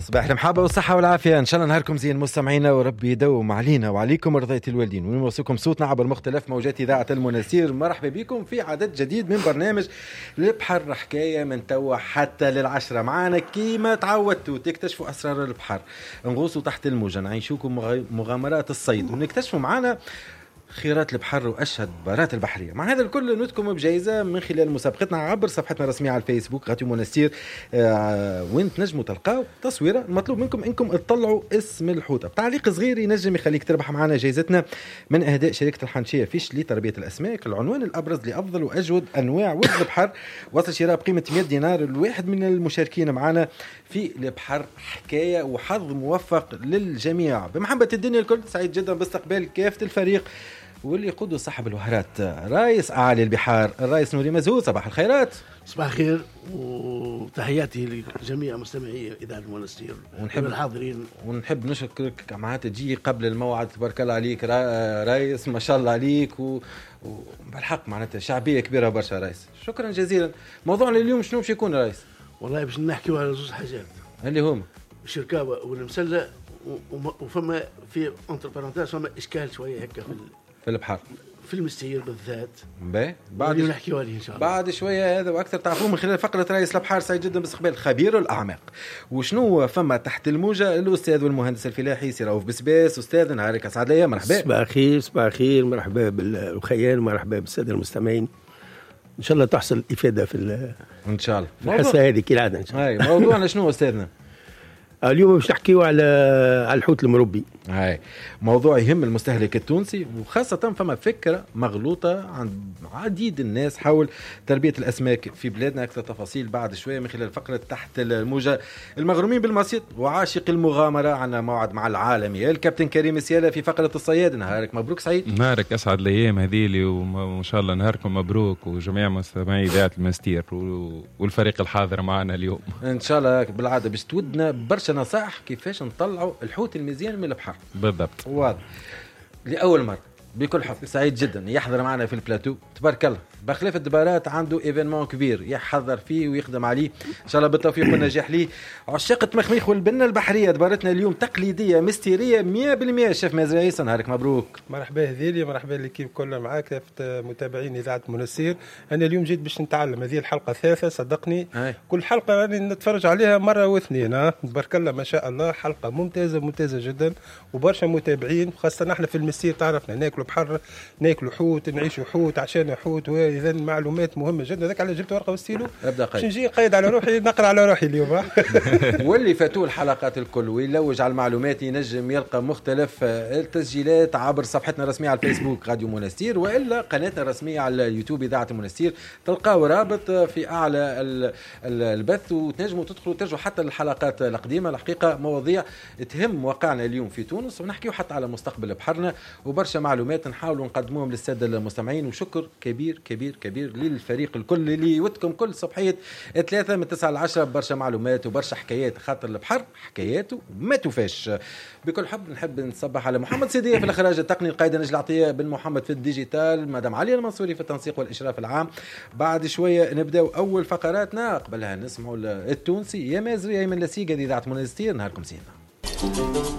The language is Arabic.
صباح المحبة والصحة والعافية، إن شاء الله نهاركم زين مستمعينا، وربي يدوم علينا وعليكم رضاية الوالدين، ونوصلكم صوتنا عبر مختلف موجات إذاعة المنستير. مرحبا بكم في عدد جديد من برنامج البحر، حكاية من توا حتى للعشرة. معانا كيما تعودتوا تكتشفوا أسرار البحر، نغوصوا تحت الموجة، نعيشوكم مغامرات الصيد، ونكتشفوا معانا خيرات البحر وأشهد بارات البحرية. مع هذا الكل ندكم بجائزة من خلال مسابقتنا عبر صفحتنا الرسمية على الفيسبوك راديو منستير، وين تنجموا تلقاو تصويرة. المطلوب منكم انكم تطلعوا اسم الحوتة بتعليق صغير ينجم يخليك تربح معنا جائزتنا من اهداء شركة الحنشية فيش لتربية الاسماك، العنوان الابرز لافضل واجود انواع ولد البحر، وصل شراء بقيمة 100 دينار الواحد من المشاركين معنا في البحر حكاية، وحظ موفق للجميع. بمحبة الدنيا الكل سعيد جدا باستقبال كافة الفريق واللي يقودوا صاحب الوهرات رئيس أعالي البحار الرئيس نوري مزهود. صباح الخيرات. صباح الخير وتحياتي لجميع مستمعي إذاعة المنستير ونحب الحاضرين، ونحب نشكرك معناتها تجي قبل الموعد. تبارك الله عليك رئيس، ما شاء الله عليك، وبالحق معناتها شعبية كبيرة برشا رئيس. شكرا جزيلا. موضوعنا اليوم شنو باش يكون رئيس؟ والله باش نحكيو على زوج حاجات اللي هما الشركاوة والمسلة، وفما في انتر بارونتاج فما إشكال شوية هكا في البحر في المستير بالذات. بعد نحكيو عليه ان شاء الله بعد شويه هذا واكثر تعرفوه من خلال فقره رئيس البحار. سعيد جدا باستقبال خبير الاعماق. وشنو فما تحت الموجه الاستاذ والمهندس الفلاحي سي رؤوف بسباس. استاذ نهارك اسعد ليا، مرحبا. صباح الخير. صباح الخير، مرحبا بالخيال، مرحبا بالساده المستمعين. ان شاء الله تحصل افاده في ان شاء الله الحصه هذه كالعاده ان شاء الله. موضوعنا شنو استاذنا اليوم؟ باش نحكيو على الحوت المربي. هاي موضوع يهم المستهلك التونسي، وخاصة فما فكرة مغلوطة عند عديد الناس حول تربية الأسماك في بلادنا. أكثر تفاصيل بعد شوية من خلال فقرة تحت الموجة. المغرومين بالمصيد وعاشق المغامرة، عنا موعد مع العالمي الكابتن كريم السيالة في فقرة الصياد. نهارك مبروك سعيد. نهارك أسعد الأيام هذيلي، وما شاء الله نهاركم مبروك، وجميع مستمعي إذاعة المنستير والفريق الحاضر معنا اليوم إن شاء الله. بالعادة باش تودنا برشا نصائح كيفاش نطلعوا الحوت المزيان من البحر. بالضبط. واضح. لأول مرة بكل حب سعيد جدا يحضر معنا في البلاتو. تبارك الله بخلاف الدبارات عنده ايفينمون كبير يحضر فيه ويخدم عليه، ان شاء الله بالتوفيق والنجاح ليه. عشاق التمخميخ والبنه البحريه، دبارتنا اليوم تقليديه مستيريه 100%. شيف مازرايس نهارك مبروك. مرحبا هذيلي، مرحبا لكيف كلنا معاك كافة متابعين اذاعه منستير. انا اليوم جيت باش نتعلم، هذه الحلقه الثالثه صدقني. كل حلقه راني نتفرج عليها مره واثنين. تبارك الله ما شاء الله، حلقه ممتازه جدا، وبرشا متابعين، خاصه احنا في المستير تعرفنا ناكلوا بحر، ناكلوا حوت، نعيشوا حوت، عشان حوت. إذا معلومات مهمة جدا. ذاك على جبت ورقة وستيلو باش نجي نقيد على روحي، نقرأ على روحي اليوم. واللي فاتوا الحلقات الكل ويلوج على المعلومات ينجم يلقى مختلف التسجيلات عبر صفحتنا الرسمية على الفيسبوك راديو منستير، وإلا قناتنا الرسمية على اليوتيوب إذاعة المنستير. تلقاو رابط في أعلى البث، وتنجموا تدخلوا ترجعوا حتى الحلقات القديمة. الحقيقة مواضيع تهم واقعنا اليوم في تونس، ونحكيو حتى على مستقبل بحرنا، وبرشا معلومات نحاولوا نقدموهم للسادة المستمعين. وشكر كبير كبير كبير للفريق الكل اللي يودكم كل صبحية 3 من 9 ل 10 برشا معلومات وبرشا حكايات، خاطر البحر حكاياته ما توفاش. بكل حب نحب نصبح على محمد سيدية في الإخراج التقني، القائدة نجل عطية بن محمد في الديجيتال، مدام علي المنصوري في التنسيق والإشراف العام. بعد شوية نبدأ أول فقراتنا، قبلها نسمعوا التونسي يا مازري يا من لسيقة إذاعة منستير. نهاركم زين.